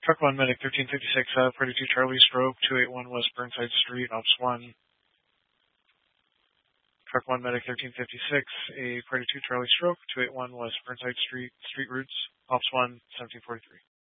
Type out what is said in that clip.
Truck 1 Medic 1356, Party 2 Charlie Stroke, 281 West Burnside Street, Ops 1. Truck 1 Medic 1356, a Party 2 Charlie Stroke, 281 West Burnside Street, Street Routes, Ops 1, 1743.